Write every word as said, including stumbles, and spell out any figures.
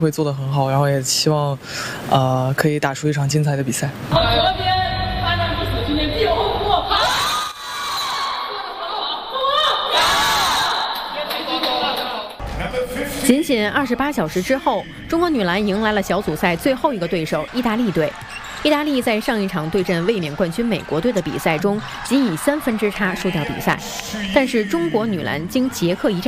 会做得很好，然后也希望，呃，可以打出一场精彩的比赛。 仅仅二十八小时之后，中国女篮迎来了小组赛最后一个对手——意大利队。意大利在上一场对阵卫冕冠军美国队的比赛中，仅以三分之差输掉比赛。但是中国女篮经捷克一战